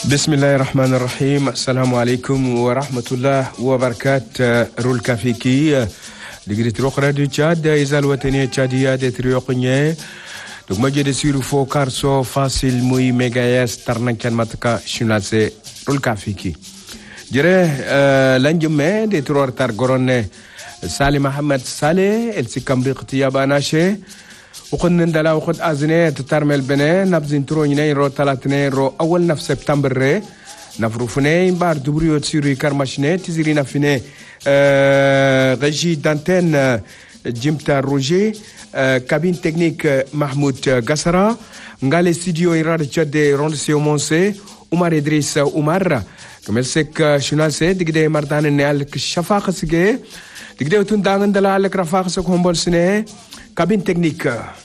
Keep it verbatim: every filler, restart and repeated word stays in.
Bismillahir Rahmanir Rahim. Assalamu alaikum wa rahmatullah wa barakatuh. Rul Kafiki. Digri trok radio Tchad izal watani Tchadia de trioqnye. Donc ma jede sur fo karso facile muy megaes tarnankan mataka shunase Rul Kafiki. Jere lanjume de tror tar goronne Salih Mohammed Saleh el sikambi qtiyabanache. وقلنا ندلا وقد أزنة تترمل بنا نبزين تروني رو ثلاثة رو أول نف سبتمبر نفروفني بار دبريو تسيري كرمشنة تزيرينا فينا غجي دانتين جيمتا روجي كابين تكنيك محمود قسرة نقال استديو إيراد جد روندسيو مونسي عمر إدريس عمر كملسك شناسة دقدي مردان النال شفاق سجى دقدي وتندان دلا على كرفاق سكهم بولسنة كابين تكنيك